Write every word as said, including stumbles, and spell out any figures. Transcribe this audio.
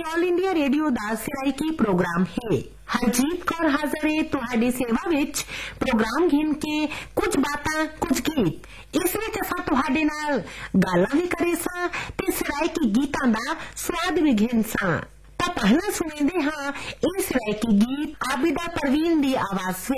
All India radio दा Saraiki programme है। हरजीत कौर हाज़र है तुहाडी सेवा विच प्रोग्राम घिन के कुछ बातां कुछ गीत इस विच असां तुहाडे नाल गल्लां भी करे सां ते सिराइकी गीतां दा स्वाद भी घिन सां। तां पहला सुणींदे हां इस सिराइकी गीत आबिदा परवीन दी आवाज़